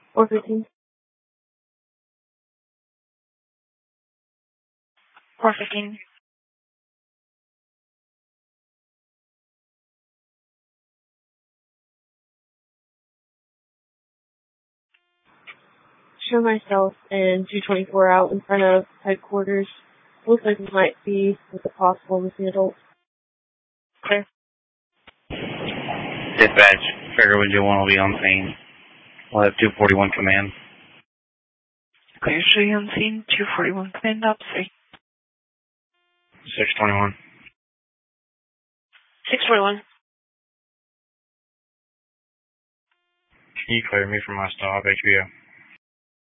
415. 415. Show myself and 224 out in front of headquarters. Looks like we might be with a possible missing adult. Clear. Dispatch, Fairwood 1 will be on scene. We'll have 241 command. Clear, show you on scene. 241 command up 3. 621. 641. Can you clear me for my stop, HBO?